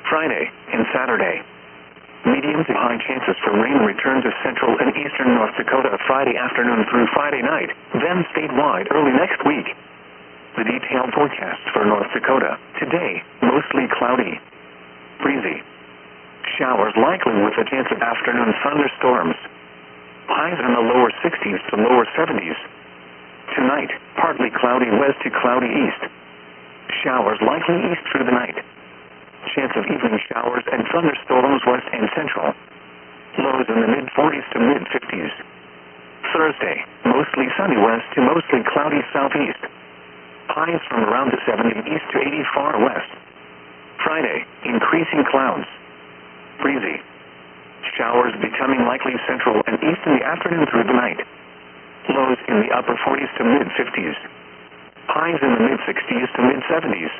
Friday and Saturday. Medium to high chances for rain return to central and eastern North Dakota Friday afternoon through Friday night, then statewide early next week. The detailed forecast for North Dakota. Today, mostly cloudy. Breezy. Showers likely with a chance of afternoon thunderstorms. Highs in the lower 60s to lower 70s. Tonight, partly cloudy west to cloudy east. Showers likely east through the night. Chance of evening showers and thunderstorms west and central. Lows in the mid-40s to mid-50s. Thursday, mostly sunny west to mostly cloudy southeast. Highs from around the 70 east to 80 far west. Friday, increasing clouds. Breezy. Showers becoming likely central and east in the afternoon through the night. Lows in the upper 40s to mid-50s. Highs in the mid-60s to mid-70s.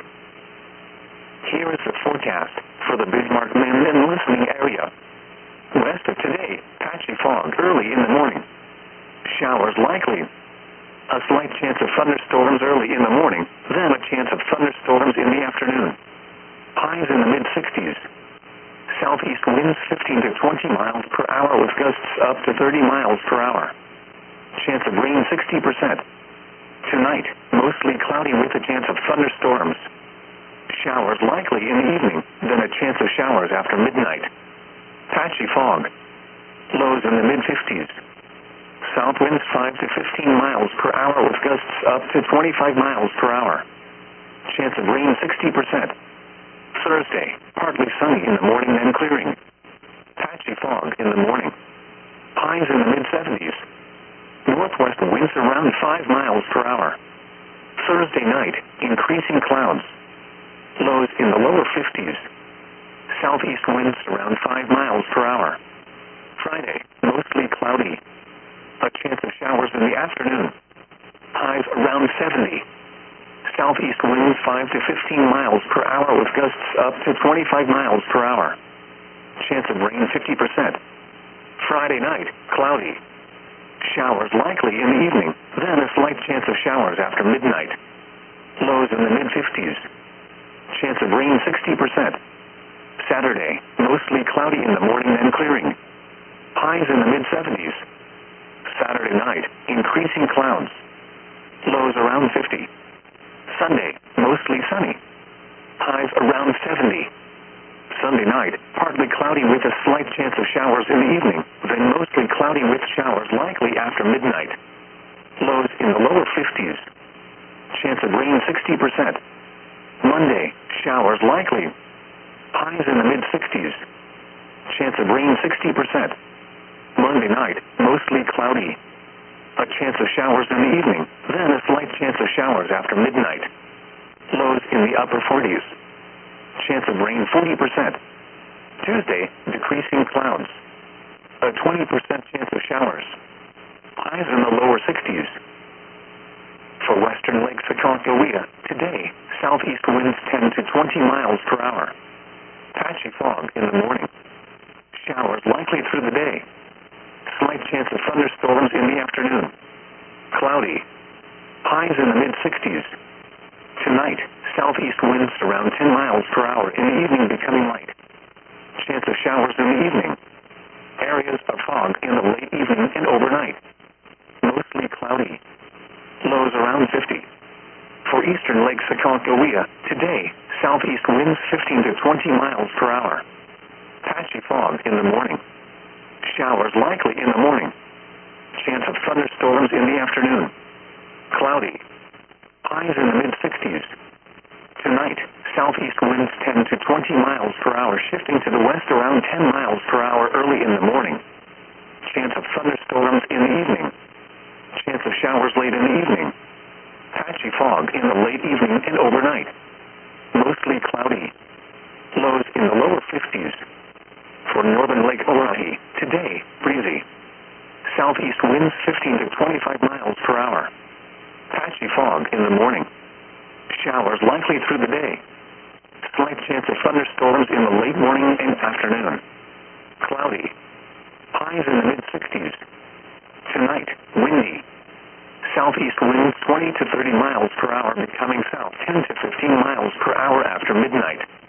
Here is the forecast for the Bismarck Minden and listening area. West of today, patchy fog early in the morning. Showers likely. A slight chance of thunderstorms early in the morning, then a chance of thunderstorms in the afternoon. Highs in the mid-60s. Southeast winds 15 to 20 miles per hour with gusts up to 30 miles per hour. Chance of rain 60%. Tonight, mostly cloudy with a chance of thunderstorms. Showers likely in the evening, then a chance of showers after midnight. Patchy fog. Lows in the mid-50s. South winds 5 to 15 miles per hour with gusts up to 25 miles per hour. Chance of rain 60%. Thursday, partly sunny in the morning then clearing. Patchy fog in the morning. Highs in the mid-70s. Northwest winds around 5 miles per hour. Thursday night, increasing clouds. Lows in the lower 50s. Southeast winds around 5 miles per hour. Friday, mostly cloudy. A chance of showers in the afternoon. Highs around 70. Southeast winds 5 to 15 miles per hour with gusts up to 25 miles per hour. Chance of rain 50%. Friday night, cloudy. Showers likely in the evening, then a slight chance of showers after midnight. Lows in the mid-50s. Chance of rain 60%. Saturday, mostly cloudy in the morning then clearing. Highs in the mid-70s. Saturday night, increasing clouds. Lows around 50. Sunday, mostly sunny. Highs around 70. Sunday night, partly cloudy with a slight chance of showers in the evening, then mostly cloudy with showers likely after midnight. Lows in the lower 50s. Chance of rain 60%. Monday, showers likely. Highs in the mid-60s. Chance of rain 60%. Monday night, mostly cloudy. A chance of showers in the evening, then a slight chance of showers after midnight. Lows in the upper 40s. Chance of rain 40%. Tuesday, decreasing clouds. A 20% chance of showers. Highs in the lower 60s. For western Lake Sakoncohea, today, southeast winds 10 to 20 miles per hour. Patchy fog in the morning. Showers likely through the day. Slight chance of thunderstorms in the afternoon. Cloudy. Highs in the mid-60s. Tonight, southeast winds around 10 miles per hour in the evening becoming light. Chance of showers in the evening. Areas of fog in the late evening and overnight. Mostly cloudy. Lows around 50. For eastern Lake Sakoncohea, today, southeast winds 15 to 20 miles per hour. Patchy fog in the morning. Showers likely in the morning. Chance of thunderstorms in the afternoon. Cloudy. Highs in the mid-60s. Tonight, southeast winds 10 to 20 miles per hour shifting to the west around 10 miles per hour early in the morning. Chance of thunderstorms in the evening. Chance of showers late in the evening. Patchy fog in the late evening and overnight. Mostly cloudy. Lows in the lower 50s. For northern Lake Oahe, today, breezy. Southeast winds 15 to 25 miles per hour. Patchy fog in the morning. Showers likely through the day. Slight chance of thunderstorms in the late morning and afternoon. Cloudy. Highs in the mid-60s. Tonight, windy. Southeast winds 20 to 30 miles per hour becoming south 10 to 15 miles per hour after midnight.